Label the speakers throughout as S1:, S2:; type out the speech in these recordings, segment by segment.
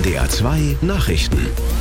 S1: NDR 2 Nachrichten.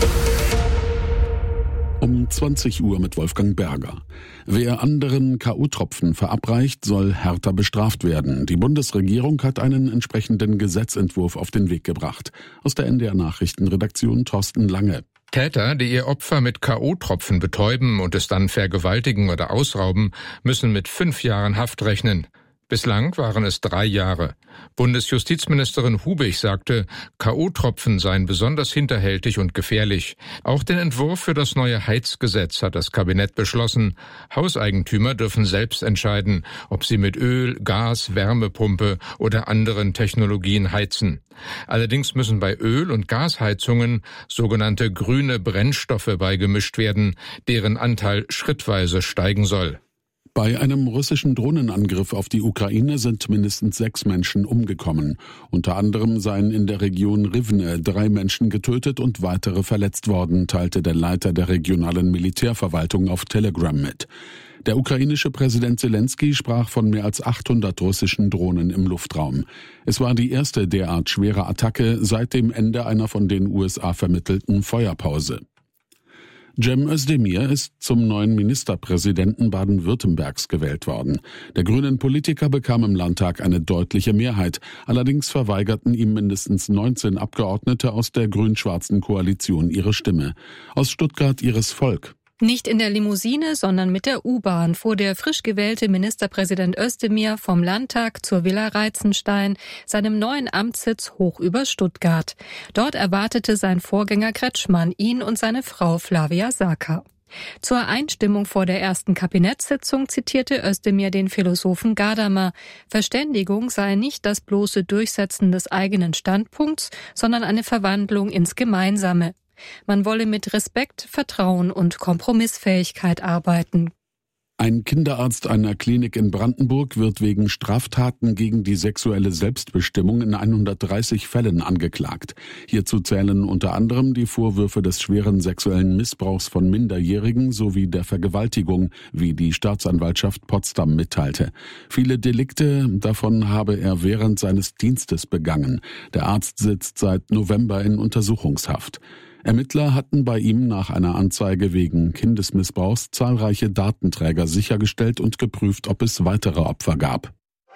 S2: Um 20 Uhr mit Wolfgang Berger. Wer anderen K.O.-Tropfen verabreicht, soll härter bestraft werden. Die Bundesregierung hat einen entsprechenden Gesetzentwurf auf den Weg gebracht. Aus der NDR Nachrichtenredaktion Thorsten Lange.
S3: Täter, die ihr Opfer mit K.O.-Tropfen betäuben und es dann vergewaltigen oder ausrauben, müssen mit 5 Jahren Haft rechnen. Bislang waren es 3 Jahre. Bundesjustizministerin Hubig sagte, K.O.-Tropfen seien besonders hinterhältig und gefährlich. Auch den Entwurf für das neue Heizgesetz hat das Kabinett beschlossen. Hauseigentümer dürfen selbst entscheiden, ob sie mit Öl, Gas, Wärmepumpe oder anderen Technologien heizen. Allerdings müssen bei Öl- und Gasheizungen sogenannte grüne Brennstoffe beigemischt werden, deren Anteil schrittweise steigen soll.
S2: Bei einem russischen Drohnenangriff auf die Ukraine sind mindestens 6 Menschen umgekommen. Unter anderem seien in der Region Rivne 3 Menschen getötet und weitere verletzt worden, teilte der Leiter der regionalen Militärverwaltung auf Telegram mit. Der ukrainische Präsident Zelensky sprach von mehr als 800 russischen Drohnen im Luftraum. Es war die erste derart schwere Attacke seit dem Ende einer von den USA vermittelten Feuerpause. Cem Özdemir ist zum neuen Ministerpräsidenten Baden-Württembergs gewählt worden. Der grünen Politiker bekam im Landtag eine deutliche Mehrheit. Allerdings verweigerten ihm mindestens 19 Abgeordnete aus der grün-schwarzen Koalition ihre Stimme. Aus Stuttgart Iris Volk.
S4: Nicht in der Limousine, sondern mit der U-Bahn fuhr der frisch gewählte Ministerpräsident Özdemir vom Landtag zur Villa Reitzenstein, seinem neuen Amtssitz hoch über Stuttgart. Dort erwartete sein Vorgänger Kretschmann ihn und seine Frau Flavia Saka. Zur Einstimmung vor der ersten Kabinettssitzung zitierte Özdemir den Philosophen Gadamer. Verständigung sei nicht das bloße Durchsetzen des eigenen Standpunkts, sondern eine Verwandlung ins Gemeinsame. Man wolle mit Respekt, Vertrauen und Kompromissfähigkeit arbeiten.
S2: Ein Kinderarzt einer Klinik in Brandenburg wird wegen Straftaten gegen die sexuelle Selbstbestimmung in 130 Fällen angeklagt. Hierzu zählen unter anderem die Vorwürfe des schweren sexuellen Missbrauchs von Minderjährigen sowie der Vergewaltigung, wie die Staatsanwaltschaft Potsdam mitteilte. Viele Delikte davon habe er während seines Dienstes begangen. Der Arzt sitzt seit November in Untersuchungshaft. Ermittler hatten bei ihm nach einer Anzeige wegen Kindesmissbrauchs zahlreiche Datenträger sichergestellt und geprüft, ob es weitere Opfer gab.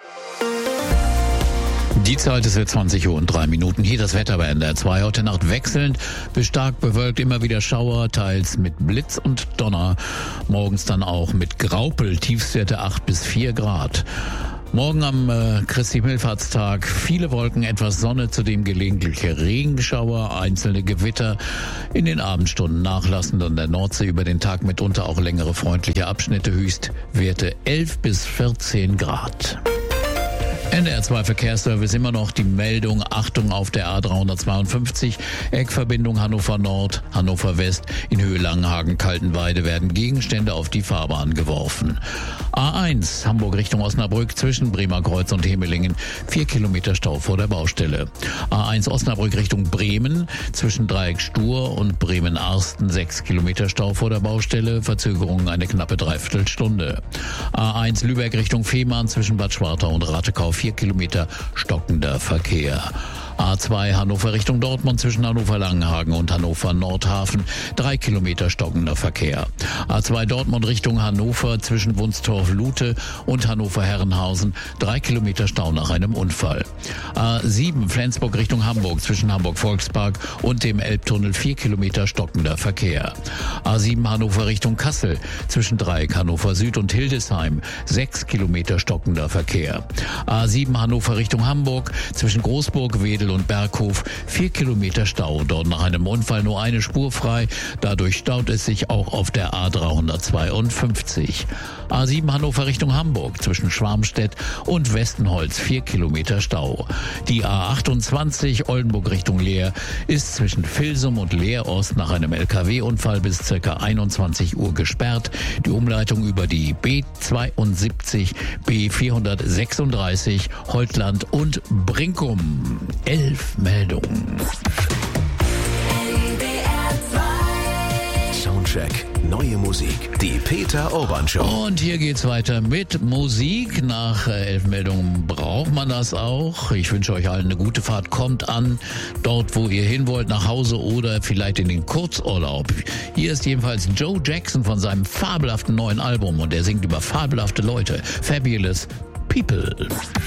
S5: Die Zeit ist jetzt 20:03. Hier das Wetter bei NDR 2. Heute Nacht wechselnd, bis stark bewölkt, immer wieder Schauer, teils mit Blitz und Donner. Morgens dann auch mit Graupel, Tiefstwerte 8 bis 4 Grad. Morgen am Christi Himmelfahrtstag viele Wolken, etwas Sonne, zudem gelegentliche Regenschauer, einzelne Gewitter. In den Abendstunden nachlassend an der Nordsee über den Tag mitunter auch längere freundliche Abschnitte, Höchstwerte 11 bis 14 Grad. NDR 2 Verkehrsservice immer noch die Meldung, Achtung auf der A352, Eckverbindung Hannover Nord, Hannover West, in Höhe Langenhagen-Kaltenweide werden Gegenstände auf die Fahrbahn geworfen. A1 Hamburg Richtung Osnabrück zwischen Bremer Kreuz und Hemelingen, 4 Kilometer Stau vor der Baustelle. A1 Osnabrück Richtung Bremen zwischen Dreieck Stur und Bremen-Arsten, 6 Kilometer Stau vor der Baustelle, Verzögerung eine knappe Dreiviertelstunde. A1 Lübeck Richtung Fehmarn zwischen Bad Schwartau und Ratekau, 4 Kilometer stockender Verkehr. A2 Hannover Richtung Dortmund zwischen Hannover-Langenhagen und Hannover-Nordhafen, 3 Kilometer stockender Verkehr. A2 Dortmund Richtung Hannover zwischen Wunstorf-Lute und Hannover-Herrenhausen, 3 Kilometer Stau nach einem Unfall. A7 Flensburg Richtung Hamburg zwischen Hamburg-Volkspark und dem Elbtunnel, 4 Kilometer stockender Verkehr. A7 Hannover Richtung Kassel zwischen Dreieck Hannover Süd und Hildesheim, 6 Kilometer stockender Verkehr. A7 Hannover Richtung Hamburg zwischen Großburg, Wedel und Berghof, 4 Kilometer Stau. Dort nach einem Unfall nur eine Spur frei. Dadurch staut es sich auch auf der A352. A7 Hannover Richtung Hamburg zwischen Schwarmstedt und Westenholz, 4 Kilometer Stau. Die A28 Oldenburg Richtung Leer ist zwischen Vilsum und Leer-Ost nach einem LKW-Unfall bis ca. 21 Uhr gesperrt. Die Umleitung über die B72, B436, Holtland und Brinkum. 11 Meldungen.
S1: Soundcheck. Neue Musik. Die Peter Urban Show.
S5: Und hier geht's weiter mit Musik. Nach 11 Meldungen braucht man das auch. Ich wünsche euch allen eine gute Fahrt. Kommt an, dort wo ihr hin wollt, nach Hause oder vielleicht in den Kurzurlaub. Hier ist jedenfalls Joe Jackson von seinem fabelhaften neuen Album und er singt über fabelhafte Leute. Fabulous People.